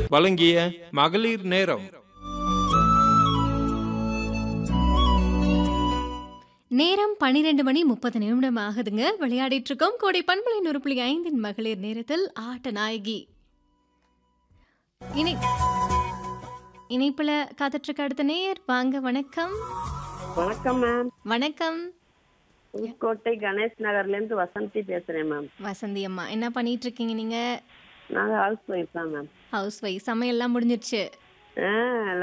வழங்கிய மகளிர் நேரம். நேரம் 12:30 ஆகுதுங்க. விளையாடிட்டு இருக்கோம். கோடை பண்பலை 100.5 மகளிர் நேரத்தில் ஆட்ட நாயகி இணைப்புல காத்துட்டு இருக்க அடுத்த நேயர். வாங்க, வணக்கம். வணக்கம் மேம். வணக்கம். புதுக்கோட்டை கணேஷ் நகர்ல இருந்து வசந்தி பேசுறேன் மேம். வசந்தி அம்மா, என்ன பண்ணிட்டு இருக்கீங்க நீங்க? நாங்க ஹவுஸ் ஒய்ஃப் தான் மேம். House wife. சமையல்லாம் முடிஞ்சிருச்சு?